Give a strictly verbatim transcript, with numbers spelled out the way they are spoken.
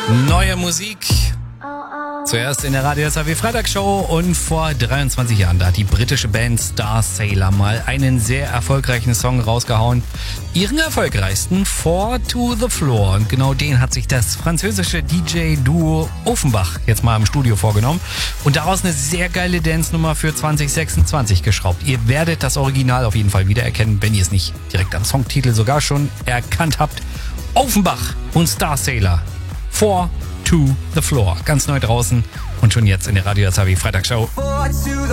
Neue Musik. Zuerst in der Radio S A W Freitagsshow und vor dreiundzwanzig Jahren, da hat die britische Band Starsailor mal einen sehr erfolgreichen Song rausgehauen. Ihren erfolgreichsten, Four to the Floor. Und genau den hat sich das französische D J-Duo Offenbach jetzt mal im Studio vorgenommen und daraus eine sehr geile Dance-Nummer für zwanzig sechsundzwanzig geschraubt. Ihr werdet das Original auf jeden Fall wiedererkennen, wenn ihr es nicht direkt am Songtitel sogar schon erkannt habt. Offenbach und Starsailor. Four to the Floor. Ganz neu draußen und schon jetzt in der Radio S A W Freitagsshow.